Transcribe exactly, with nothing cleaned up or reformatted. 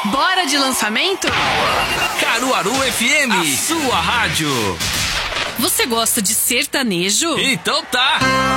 Bora de lançamento? Caruaru F M, a sua rádio. Você gosta de sertanejo? Então tá.